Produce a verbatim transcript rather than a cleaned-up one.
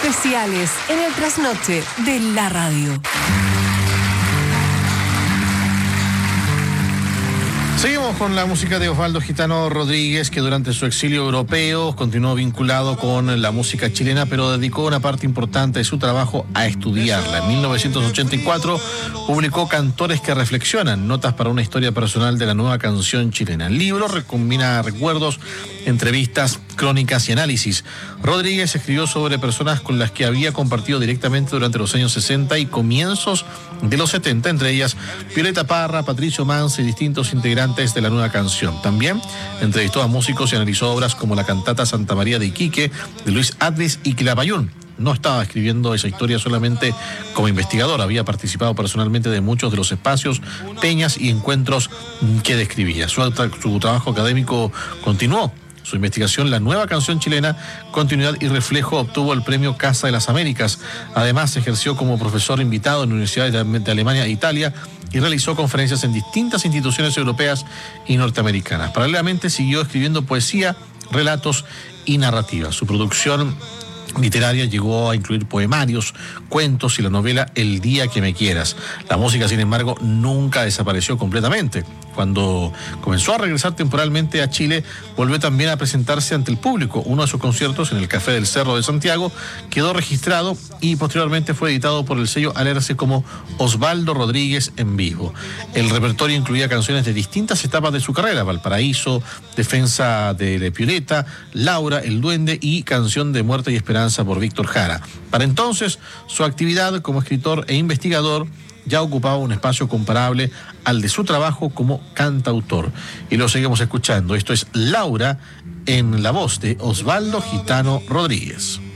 especiales en el trasnoche de la radio. Seguimos con la música de Osvaldo Gitano Rodríguez, que durante su exilio europeo continuó vinculado con la música chilena, pero dedicó una parte importante de su trabajo a estudiarla. En mil novecientos ochenta y cuatro publicó Cantores que reflexionan, notas para una historia personal de la nueva canción chilena. El libro recombina recuerdos, entrevistas, crónicas y análisis. Rodríguez escribió sobre personas con las que había compartido directamente durante los años sesenta y comienzos de los setenta, entre ellas Violeta Parra, Patricio Manz y distintos integrantes de la nueva canción. También entrevistó a músicos y analizó obras como la cantata Santa María de Iquique, de Luis Atlas y Quilapayún. No estaba escribiendo esa historia solamente como investigador, había participado personalmente de muchos de los espacios, peñas y encuentros que describía. Su, su trabajo académico continuó. Su investigación, La nueva canción chilena, continuidad y reflejo, obtuvo el premio Casa de las Américas. Además, ejerció como profesor invitado en universidades de Alemania e Italia y realizó conferencias en distintas instituciones europeas y norteamericanas. Paralelamente, siguió escribiendo poesía, relatos y narrativa. Su producción literaria llegó a incluir poemarios, cuentos y la novela El día que me quieras. La música, sin embargo, nunca desapareció completamente. Cuando comenzó a regresar temporalmente a Chile, volvió también a presentarse ante el público. Uno de sus conciertos en el Café del Cerro de Santiago quedó registrado y posteriormente fue editado por el sello Alerce como Osvaldo Rodríguez en vivo. El repertorio incluía canciones de distintas etapas de su carrera: Valparaíso, Defensa de la Violeta, Laura, El Duende y Canción de Muerte y Esperanza por Víctor Jara. Para entonces, su actividad como escritor e investigador ya ocupaba un espacio comparable al de su trabajo como cantautor. Y lo seguimos escuchando. Esto es Laura en la voz de Osvaldo Gitano Rodríguez.